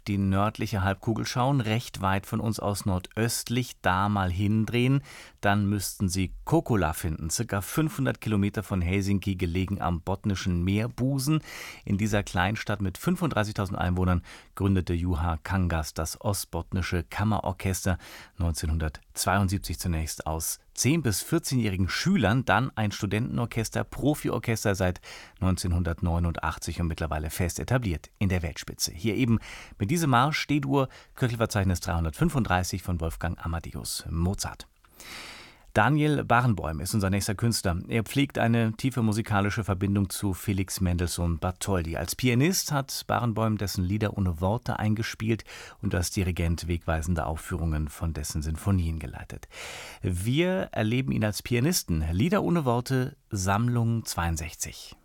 die nördliche Halbkugel schauen, recht weit von uns aus nordöstlich, da mal hindrehen, dann müssten Sie Kokkola finden, ca. 500 Kilometer von Helsinki, gelegen am Botnischen Meerbusen. In dieser Kleinstadt mit 35.000 Einwohnern gründete Juha Kangas das Ostbotnische Kammerorchester 1972 zunächst aus 10- bis 14-jährigen Schülern, dann ein Studentenorchester, Profiorchester seit 1989 und mittlerweile fest etabliert in der Weltspitze. Hier eben mit diesem Marsch D-Dur, Köchelverzeichnis 335 von Wolfgang Amadeus Mozart. Daniel Barenboim ist unser nächster Künstler. Er pflegt eine tiefe musikalische Verbindung zu Felix Mendelssohn Bartholdy. Als Pianist hat Barenboim dessen Lieder ohne Worte eingespielt und als Dirigent wegweisende Aufführungen von dessen Sinfonien geleitet. Wir erleben ihn als Pianisten. Lieder ohne Worte, Sammlung 62.